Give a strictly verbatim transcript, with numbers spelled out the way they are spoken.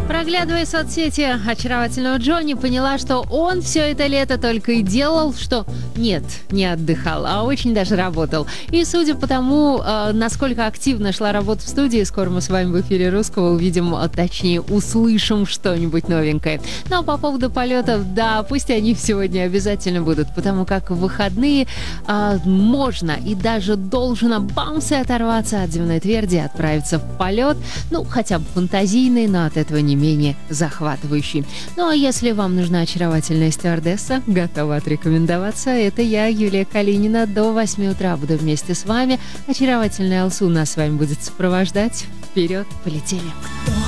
Проглядывая соцсети очаровательного Джонни, поняла, что он все это лето только и делал, что нет, не отдыхал, а очень даже работал. И судя по тому, э, насколько активно шла работа в студии, скоро мы с вами в эфире Русского увидим, а точнее услышим что-нибудь новенькое. Ну а по поводу полетов, да, пусть они сегодня обязательно будут, потому как в выходные э, можно и даже должно бамсы оторваться от земной тверди, отправиться в полет, ну хотя бы фантазийный, но от этого не менее захватывающий. Ну а если вам нужна очаровательная стюардесса, готова отрекомендоваться, это я, Юлия Калинина. До восьми утра буду вместе с вами. Очаровательная Алсу нас с вами будет сопровождать. Вперед, полетели!